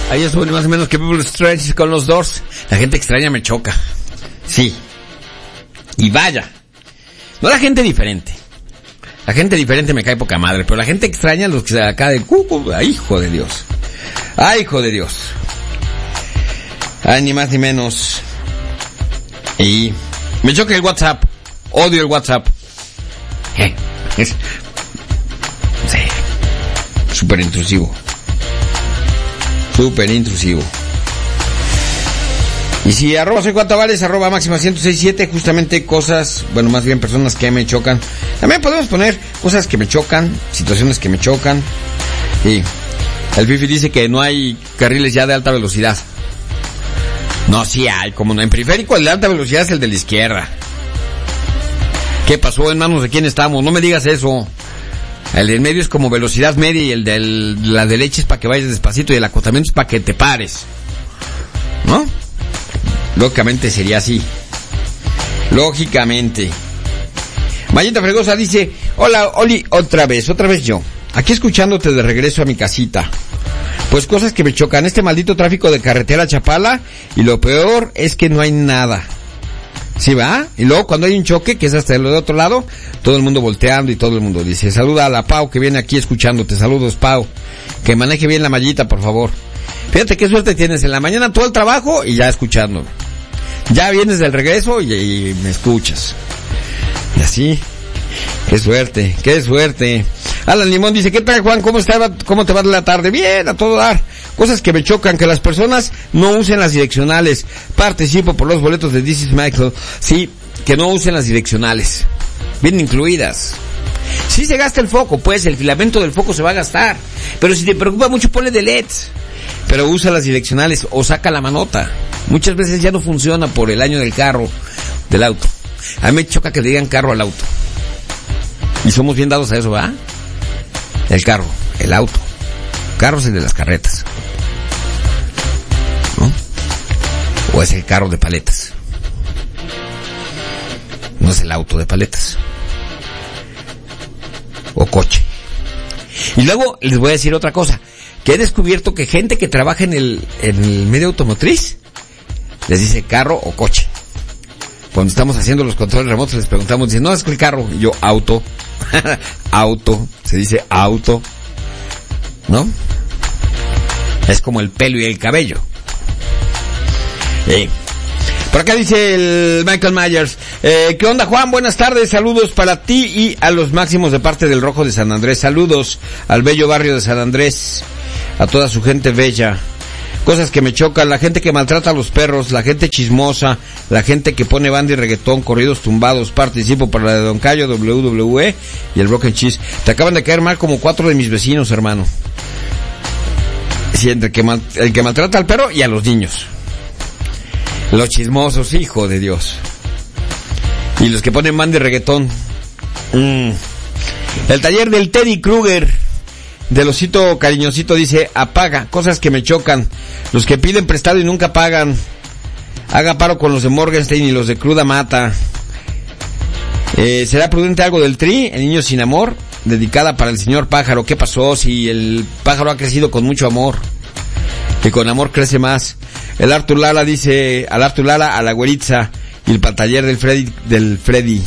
Ahí es más o menos que People Strange con los Doors. La gente extraña me choca. Sí. Y vaya. No la gente diferente. La gente diferente me cae poca madre, pero la gente extraña, los que se acá de cuco, ay, hijo de Dios. Ay, hijo de Dios. Ay, ni más ni menos. Y me choca el WhatsApp. Odio el WhatsApp. Es sí, súper intrusivo. Súper intrusivo. Y si soy Cuatavales, máxima 1067, justamente cosas, bueno, más bien personas que me chocan. También podemos poner cosas que me chocan, situaciones que me chocan. Y el Fifi dice que no hay carriles ya de alta velocidad. No, sí hay, como no. En periférico el de alta velocidad es el de la izquierda. ¿Qué pasó? ¿En manos de quién estamos? No me digas eso. El del medio es como velocidad media y el de la derecha es para que vayas despacito y el acotamiento es para que te pares. ¿No? Lógicamente sería así. Lógicamente. Mayita Fregosa dice, hola, Oli, otra vez yo. Aquí escuchándote de regreso a mi casita. Pues cosas que me chocan, este maldito tráfico de carretera Chapala, y lo peor es que no hay nada. ¿Sí va? Y luego cuando hay un choque, que es hasta el otro lado, todo el mundo volteando y todo el mundo dice, saluda a la Pau que viene aquí escuchándote, saludos Pau, que maneje bien la mallita por favor. Fíjate qué suerte tienes, en la mañana todo el trabajo y ya escuchándome. Ya vienes del regreso y me escuchas. Y así, qué suerte, qué suerte. Alan Limón dice, ¿qué tal Juan? ¿Cómo te va de la tarde? Bien, a todo dar. Cosas que me chocan, que las personas no usen las direccionales. Participo por los boletos de This is Michael. Sí, que no usen las direccionales. Vienen incluidas. Si se gasta el foco, pues el filamento del foco se va a gastar. Pero si te preocupa mucho, ponle de LEDs. Pero usa las direccionales o saca la manota. Muchas veces ya no funciona por el año del carro, del auto. A mí me choca que le digan carro al auto. Y somos bien dados a eso, ¿va? El carro, el auto. Carro es el de las carretas, ¿no? O es el carro de paletas. No es el auto de paletas. O coche. Y luego les voy a decir otra cosa. Que he descubierto que gente que trabaja en el medio automotriz les dice carro o coche. Cuando estamos haciendo los controles remotos les preguntamos, dicen, no, es que el carro. Y yo, auto. Auto. Se dice auto. ¿No? Es como el pelo y el cabello. Por acá dice el Michael Myers, ¿qué onda Juan? Buenas tardes, saludos para ti y a los máximos de parte del Rojo de San Andrés. Saludos al bello barrio de San Andrés, a toda su gente bella. Cosas que me chocan, la gente que maltrata a los perros, la gente chismosa, la gente que pone banda y reggaetón, corridos tumbados. Participo para la de Don Cayo, WWE y el Broken Cheese. Te acaban de caer mal como 4 de mis vecinos, hermano. Sí, entre el que maltrata al perro y a los niños. Los chismosos, hijo de Dios. Y los que ponen banda y reggaetón. El taller del Teddy Kruger, del osito cariñosito, dice, apaga, cosas que me chocan. Los que piden prestado y nunca pagan. Haga paro con los de Morgenstein y los de Cruda Mata. ¿Será prudente algo del Tri? El niño sin amor, dedicada para el señor pájaro. ¿Qué pasó si el pájaro ha crecido con mucho amor? Y con amor crece más. El Artur Lala dice, al Artur Lala, a la güeritza, y el taller del Freddy.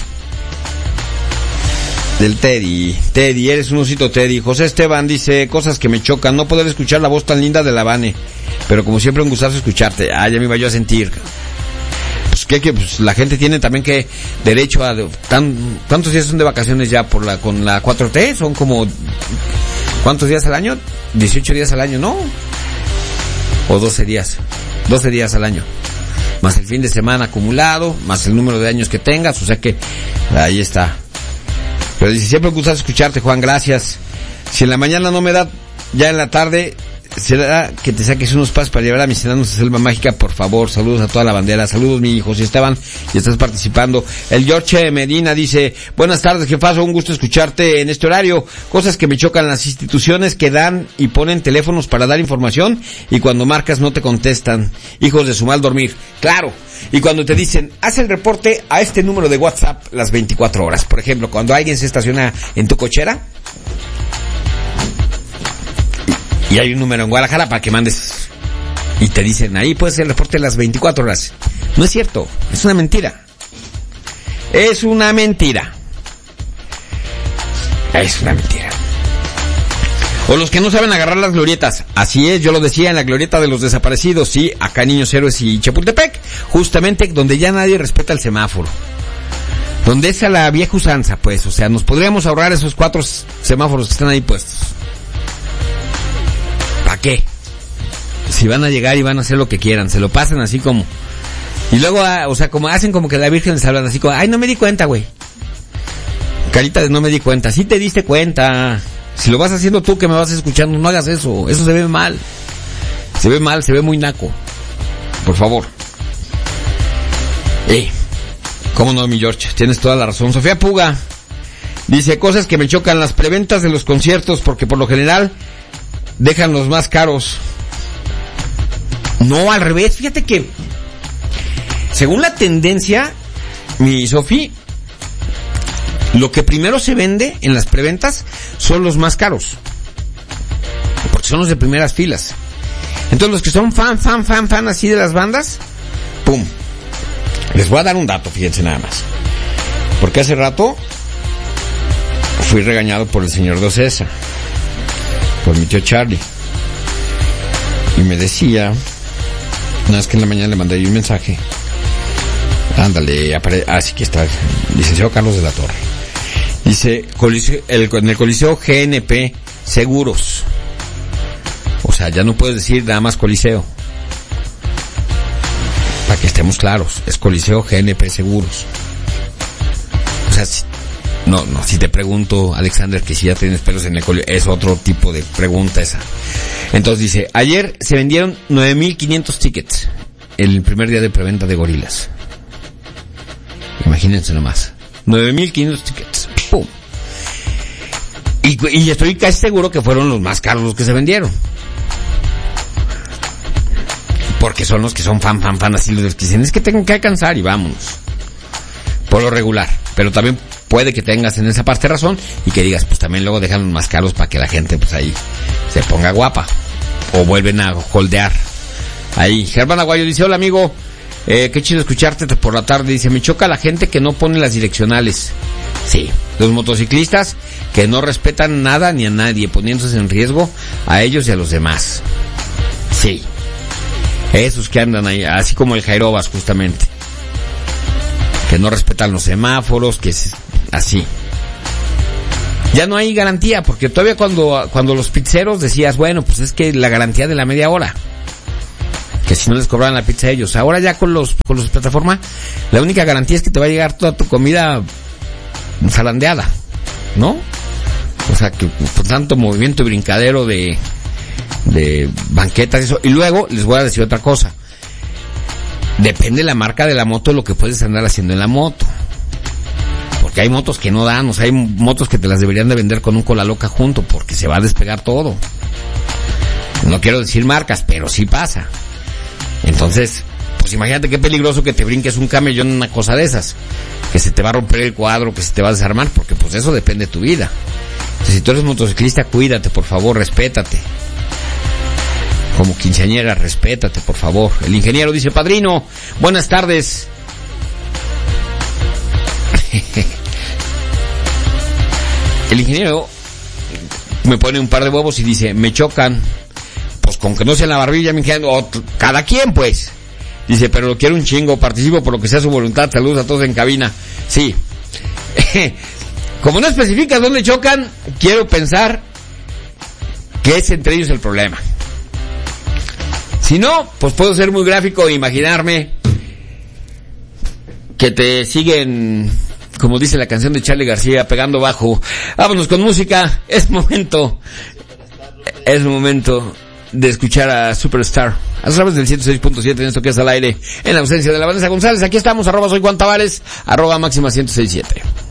Del Teddy, eres un osito Teddy. José Esteban dice, cosas que me chocan, no poder escuchar la voz tan linda de la Vane, pero como siempre un gustazo escucharte. Ya me iba yo a sentir. Pues pues la gente tiene también que derecho a ¿cuántos días son de vacaciones ya con la 4T? Son como ¿cuántos días al año? 18 días al año, ¿no? O 12 días. 12 días al año. Más el fin de semana acumulado, más el número de años que tengas, o sea que ahí está. Pero dice, siempre me gusta escucharte, Juan, gracias. Si en la mañana no me da, ya en la tarde, será que te saques unos pasos para llevar a mis enanos a Selva Mágica, por favor. Saludos a toda la bandera, saludos mi hijo, si Esteban, y estás participando. El George Medina dice, buenas tardes, jefazo, un gusto escucharte en este horario. Cosas que me chocan, las instituciones que dan y ponen teléfonos para dar información, y cuando marcas no te contestan. Hijos de su mal dormir. Claro. Y cuando te dicen, haz el reporte a este número de WhatsApp las 24 horas. Por ejemplo, cuando alguien se estaciona en tu cochera y hay un número en Guadalajara para que mandes Y te dicen, ahí puede ser el reporte de las 24 horas. No es cierto, es una mentira. Es una mentira. Es una mentira. O los que no saben agarrar las glorietas. Así es, yo lo decía en la glorieta de los desaparecidos, sí, acá en Niños Héroes y Chapultepec, justamente donde ya nadie respeta el semáforo. Donde es a la vieja usanza, pues, o sea, nos podríamos ahorrar esos 4 semáforos que están ahí puestos. ¿Para qué? Si van a llegar y van a hacer lo que quieran, se lo pasan así como... Y luego, o sea, como hacen como que la Virgen les hablan así como, ay, no me di cuenta, güey. Carita de no me di cuenta, sí te diste cuenta. Si lo vas haciendo tú que me vas escuchando, no hagas eso. Eso se ve mal. Se ve mal, se ve muy naco. Por favor. ¿Cómo no, mi George? Tienes toda la razón. Sofía Puga dice, cosas que me chocan, las preventas de los conciertos, porque por lo general dejan los más caros. No, al revés. Fíjate que, según la tendencia, mi Sofía, lo que primero se vende en las preventas son los más caros, porque son los de primeras filas. Entonces los que son fan así de las bandas, pum. Les voy a dar un dato, fíjense nada más. Porque hace rato fui regañado por el señor de Ocesa, por mi tío Charlie, y me decía, una vez que en la mañana le mandé yo un mensaje, ándale, así que está, licenciado Carlos de la Torre. Dice, en el Coliseo GNP Seguros. O sea, ya no puedes decir nada más Coliseo. Para que estemos claros, es Coliseo GNP Seguros. O sea, si te pregunto, Alexander, que si ya tienes pelos en el coliseo, es otro tipo de pregunta esa. Entonces dice, ayer se vendieron 9,500 tickets, el primer día de preventa de Gorilas. Imagínense nomás. 9,500 tickets. ¡Pum! Y estoy casi seguro que fueron los más caros los que se vendieron. Porque son los que son fan, así los que dicen, es que tengo que alcanzar y vámonos. Por lo regular. Pero también puede que tengas en esa parte razón y que digas, pues también luego dejan los más caros para que la gente pues ahí se ponga guapa. O vuelven a holdear. Ahí. Germán Aguayo dice, hola amigo, qué chido escucharte por la tarde. Dice, me choca la gente que no pone las direccionales. Sí, los motociclistas que no respetan nada ni a nadie, poniéndose en riesgo a ellos y a los demás. Sí, esos que andan ahí, así como el Jairobas justamente, que no respetan los semáforos, que es así. Ya no hay garantía, porque todavía cuando los pizzeros decías, bueno, pues es que la garantía de la media hora, que si no les cobraban la pizza a ellos. Ahora ya con los plataformas, la única garantía es que te va a llegar toda tu comida zarandeada, ¿no? O sea, que por tanto movimiento y brincadero de banquetas y eso. Y luego les voy a decir otra cosa. Depende la marca de la moto, lo que puedes andar haciendo en la moto. Porque hay motos que no dan, o sea, hay motos que te las deberían de vender con un cola loca junto, porque se va a despegar todo. No quiero decir marcas, pero sí pasa. Entonces, pues imagínate qué peligroso que te brinques un camellón en una cosa de esas. Que se te va a romper el cuadro, que se te va a desarmar, porque pues eso depende de tu vida. Entonces, si tú eres motociclista, cuídate, por favor, respétate. Como quinceañera, respétate, por favor. El ingeniero dice, padrino, buenas tardes. El ingeniero me pone un par de huevos y dice, me chocan. Pues con que no sea en la barbilla, mi ingeniero, cada quien pues. Dice, pero lo quiero un chingo, participo por lo que sea su voluntad, saludos a todos en cabina. Sí. Como no especifica dónde chocan, quiero pensar que es entre ellos el problema. Si no, pues puedo ser muy gráfico e imaginarme que te siguen, como dice la canción de Charly García, pegando bajo. Vámonos con música, es momento de escuchar a Superstar a través del 106.7 en esto que es al aire, en la ausencia de la Vanessa González. Aquí estamos, @soy Juan Tavares, @máxima 106.7.